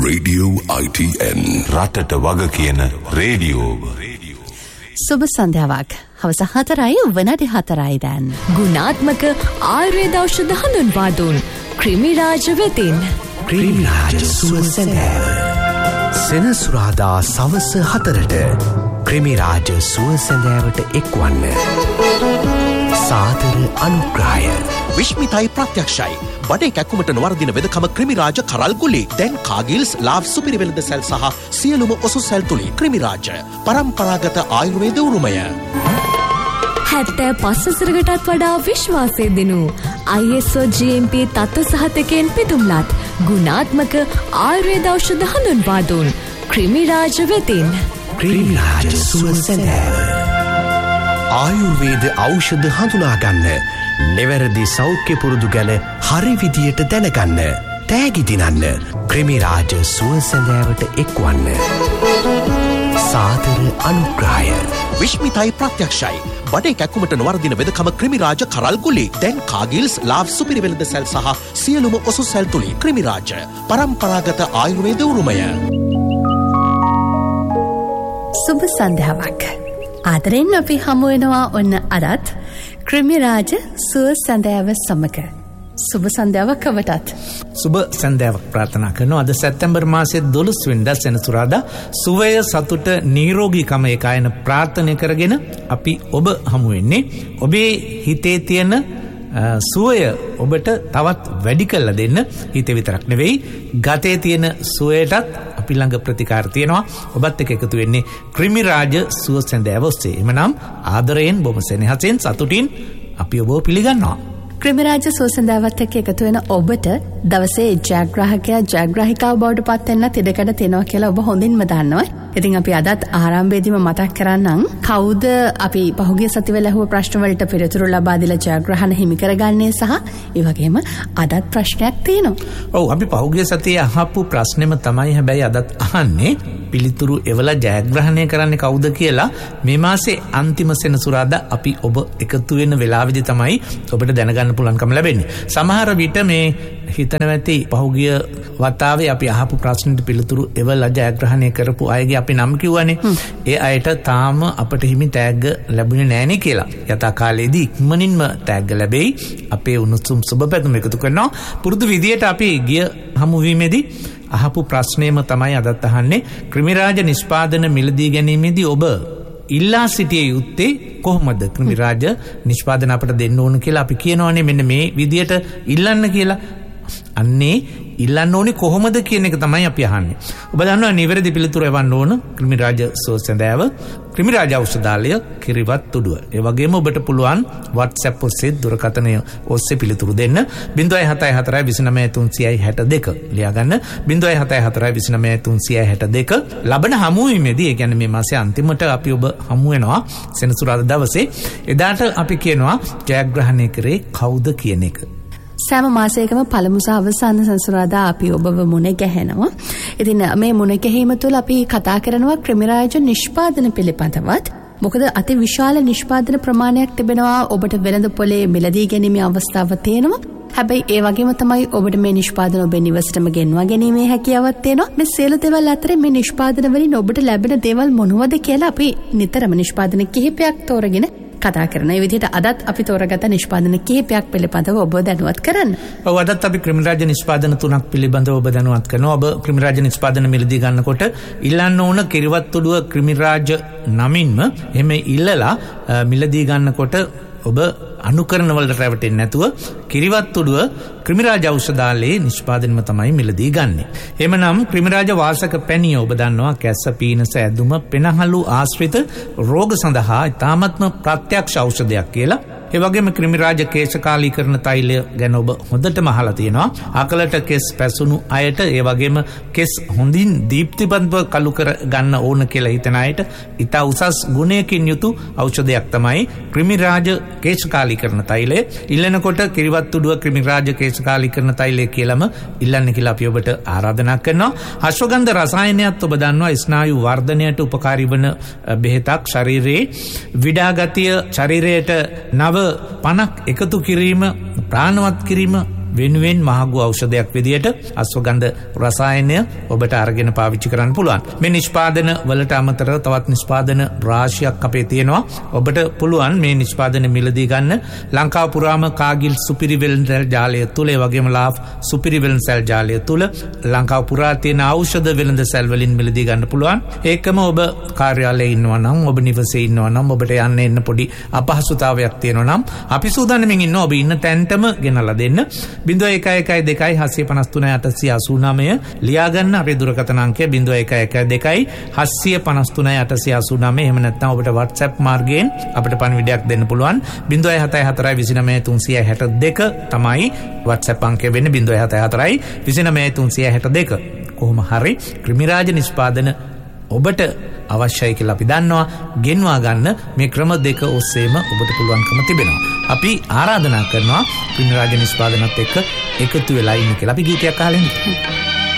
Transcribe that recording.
Radio ITN රටට වග කියන රේඩියෝ. සුබ සන්ධ්‍යාවක්. හවස 4යි විනාඩි 4යි දැන්. ගුණාත්මක ආයුර්වේද ඖෂධ හඳුන්වා දුන් ක්‍රිමිරාජ වෙතින්. ක්‍රිමිරාජ සුවසැඳෑව. සෙනසුරාදා සවස 4ට ක්‍රිමිරාජ සුවසැඳෑවට එක්වන්න. සාදර අනුග්‍රහය. විශ්මිතයි ප්‍රත්‍යක්ෂයි. බඩේ කැක්කුමට නොවර්දින වෙදකම ක්‍රිමිරාජ කරල්ගුලි. දැන් කාගිල්ස් ලාව් සුපිරි වෙළඳ සැල් සහ සියලුම ඔසු සැල් තුලින් ක්‍රිමිරාජ පරම්පරාගත ආයුර්වේද උරුමය. 75 වසරකටත් වඩා විශ්වාසය දෙනු ISO GMP තත්ත්ව සහතිකයෙන් පිදුම්ලත් ගුණාත්මක ආයුර්වේද ඖෂධ හඳුන්වා දුන් ක්‍රිමිරාජ වෙතින්. ක්‍රිමිරාජ සුවසැඳෑව. ආයුර්වේද ඖෂධ හඳුනාගන්න, නිවැරදි සෞඛ්‍ය පුරුදු ගැන හරි විදියට දැනගන්න, තෑගි දිනන්න ක්‍රිමිරාජ සුවසැඳෑවට එක්වන්න. සාදර අනුග්‍රහය. විශ්මිතයි ප්‍රත්‍යක්ෂයි. බඩේ කැක්කුමට නොවර්දින වෙදකම ක්‍රිමිරාජ කරල්ගුලි. දැන් කාගිල්ස් ලාව් සුපිරි වෙළඳ සැල් සහ සියලුම ඔසු සැල් තුලින් ක්‍රිමිරාජ පරම්පරාගත ආයුර්වේද උරුමය. සුබ සන්ධ්‍යාවක්. ආදරෙන් අපි හමු වෙනවා ඔන්න අදත් ක්‍රිමිරාජ සුවසැඳෑව සමග. සුබ සන්ධ්‍යාවක් ඔබටත්. සුබ සන්ධ්‍යාවක් ප්‍රාර්ථනා කරනවා. අද සැප්තැම්බර් මාසයේ 12 වෙනිදා සෙනසුරාදා සුවය සතුට නිරෝගීකම ඒකායන ප්‍රාර්ථනා කරගෙන අපි ඔබ හමු වෙන්නේ. ඔබේ හිතේ තියෙන සුවය ඔබට තවත් වැඩි කරලා දෙන්න. හිතේ විතරක් නෙවෙයි ගතේ තියෙන සුවයටත් අපි ළඟ ප්‍රතිකාර තියෙනවා. ඔබත් එක්ක එකතු වෙන්නේ ක්‍රිමිරාජ සුවසැඳෑව ඔස්සේ. එමනම් ආදරයෙන් බොහොම සෙනෙහසෙන් සතුටින් අපි ඔබව පිළිගන්නවා. ක්‍රිමිරාජ සුවසැඳෑවත් එක්ක එකතු වෙන ඔබට දවසේ ජයග්‍රාහකයා ජයග්‍රාහිකාව බවට පත් වෙන්නත් ඉඩකඩ තියෙනවා කියලා ඔබ හොඳින්ම දන්නවා. ඉතින් අපි අදත් ආරම්භයේදීම මතක් කරන්නම් කවුද අපි පහුගිය සතිවල අහුව ප්‍රශ්න වලට පිළිතුරු ලබා දීලා ජයග්‍රහණ හිමි කරගන්නේ සහ ඒ වගේම අදත් ප්‍රශ්නයක් තියෙනවා. ඔව් අපි පහුගිය සතියේ අහපු ප්‍රශ්නෙම තමයි හැබැයි අදත් අහන්නේ. පිළිතුරු එවලා ජයග්‍රහණය කරන්නේ කවුද කියලා මේ මාසේ අන්තිම සෙනසුරාදා අපි ඔබ එකතු වෙන වෙලාවෙදි තමයි ඔබට දැනගන්න පුළුවන්කම ලැබෙන්නේ. සමහර විට මේ හිතන ඇති පහුගිය වතාවේ අපි අහපු ප්‍රශ්නෙට පිළිතුරු එවලා ජයග්‍රහණය කරපු අයගේ අපි නම් කිව්වනේ. ඒ අයට තාම අපට හිමි තෑග්ග ලැබුණේ නැණේ කියලා. යථා කාලයේදී ඉක්මනින්ම තෑග්ග ලැබෙයි. අපේ උණුසුම් සුබ පැතුම් එකතු කරනවා. පුරුදු විදියට අපි ගිය හමුවීමේදී අහපු ප්‍රශ්නයම තමයි අදත් අහන්නේ. ක්‍රිමිරාජ නිෂ්පාදන මිලදී ගැනීමේදී ඔබ ඉල්ලා සිටිය යුත්තේ කොහොමද? ක්‍රිමිරාජ නිෂ්පාදන අපට දෙන්න ඕන කියලා අපි කියනවානේ මෙන්න මේ විදියට ඉල්ලන්න කියලා. අන්නේ ඉල්ලන්න ඕනේ කොහොමද කියන එක තමයි අපි අහන්නේ. ඔබ දන්නවා නිවැරදි පිළිතුර එවන්න ඕන ක්‍රිමිරාජ සුවසැඳෑව ක්‍රිමිරාජ ඖෂධාලය කිරිවත් උඩුව. ඒ වගේම ඔබට පුළුවන් WhatsApp ඔස්සේ දුරකථනය ඔස්සේ පිළිතුරු දෙන්න 074293662 ලියා ගන්න 074293662 ලබන හමුවීමේදී ඒ කියන්නේ මේ මාසේ අන්තිමට අපි ඔබ හමු වෙනවා සෙනසුරාදා දවසේ. එදාට අපි කියනවා ජයග්‍රහණය කරේ කවුද කියන එක. සෑම මාසයකම පළමු සහ අවසාන සෙනසුරාදා අපි ඔබව මුණ ගැහෙනවා. ඉතින් මේ මුණ ගැහිම තුළ අපි කතා කරනවා ක්‍රිමිරාජ නිෂ්පාදන පිළිබඳවත්. මොකද අති විශාල නිෂ්පාදන ප්‍රමාණයක් තිබෙනවා. ඔබට වෙළඳ පොලේ මිලදී ගැනීමේ අවස්ථාව තියෙනවා. හැබැයි ඒ වගේම තමයි ඔබට මේ නිෂ්පාදන ඔබේ නිවසටම ගෙන්වා ගැනීමේ හැකියාවක් තියෙනවා. මේ සියලු දේවල් අතරේ මේ නිෂ්පාදන වලින් ඔබට ලැබෙන දේවල් මොනවද කියලා අපි නිතරම නිෂ්පාදන කිහිපයක් තෝරගෙන කතා කරන. ඒ විදිහට අදත් අපි තෝරගත්ත නිෂ්පාදන කිහිපයක් පිළිබඳව ඔබ දැනුවත් කරන්න. ඔව් අදත් අපි ක්‍රිමිරාජ නිෂ්පාදන 3ක් පිළිබඳව ඔබ දැනුවත් කරනවා. ඔබ ක්‍රිමිරාජ නිෂ්පාදන මිලදී ගන්නකොට ඉල්ලන්න ඕන කිරිවත් උඩුව ක්‍රිමිරාජ නමින්ම එහෙම ඉල්ලලා මිලදී ගන්නකොට ඔබ අනුකරණ වලට රැවටෙන්නේ නැතුව කිරිවත් උඩුව ක්‍රිමිරාජ ඖෂධාලයේ නිෂ්පාදනයම තමයි මිලදී ගන්නෙ. එhmenan ක්‍රිමිරාජ වාසක පැණිය ඔබ දන්නවා කැස්ස පීනස ඇදුම පෙනහළු ආශ්‍රිත රෝග සඳහා ඉතාමත්ම ප්‍රත්‍යක්ෂ ඖෂධයක් කියලා. ඒ වගේම ක්‍රිමිරාජ කේශකාලීකරණ තෛලය ගැන ඔබ හොඳටම අහලා තියෙනවා. අකලට කෙස් පැසුණු අයට ඒ වගේම කෙස් හොඳින් දීප්තිමත්ව කළු කර ගන්න ඕන කියලා හිතන අයට ඉතා උසස් ගුණයකින් යුතු ඖෂධයක් තමයි ක්‍රිමිරාජ කේශකාලීකරණ තෛලය. ඉල්ලනකොට කිරිවත් උඩුව ක්‍රිමිරාජ කේශකාලීකරණ තෛලය කියලාම ඉල්ලන්න කියලා අපි ඔබට ආරාධනා කරනවා. අශ්වගන්ධ රසායනයත් ඔබ දන්නවා ස්නායු වර්ධනයට උපකාරී වන බෙහෙතක්. ශරීරයේ විඩාගතිය ශරීරයට නව පණක් එකතු කිරීම ප්‍රාණවත් කිරීම වෙනුවෙන් මහගු ඖෂධයක් විදියට අශ්වගන්ධ රසායනය ඔබට අරගෙන පාවිච්චි කරන්න පුළුවන්. මේ නිෂ්පාදන වලට අමතරව තවත් නිෂ්පාදන රාශියක් අපේ තියෙනවා. ඔබට පුළුවන් මේ නිෂ්පාදන මිලදී ගන්න ලංකාව පුරාම කාගිල් සුපිරි වෙළඳ ජාලය තුල, ඒ වගේම ලාෆ් සුපිරි වෙළඳ සැල් ජාලය තුල ලංකාව පුරා තියෙන ඖෂධ වෙළඳ සැල් වලින් මිලදී ගන්න පුළුවන්. ඒකම ඔබ කාර්යාලයේ ඉන්නවා නම්, ඔබ නිවසේ ඉන්නවා නම්, ඔබට යන්න එන්න පොඩි අපහසුතාවයක් තියෙනවා නම් අපි සූදානම්ින් ඉන්නවා ඔබ ඉන්න තැනටම ගෙනල්ලා දෙන්න. 0112 753 889 ලියා ගන්න අපේ දුරකථන අංකය 0112 753 889. එහෙම නැත්නම් ඔබට WhatsApp මාර්ගයෙන් අපිට පණිවිඩයක් දෙන්න පුළුවන්. 074 29 362 තමයි WhatsApp අංකය වෙන්නේ. 074 29 362. කොහොම හරි ක්‍රිමිරාජ නිෂ්පාදන ඔබට අවශ්‍යයි කියලා අපි දන්නවා. ගෙන්වා ගන්න මේ ක්‍රම දෙක ඔස්සේම ඔබට පුළුවන්කම තිබෙනවා. අපි ආරාධනා කරනවා ක්‍රිමිරාජ නිෂ්පාදනත් එක්ක එකතු වෙලා ඉන්න කියලා. අපි ගීතයක් අහලා ඉන්න.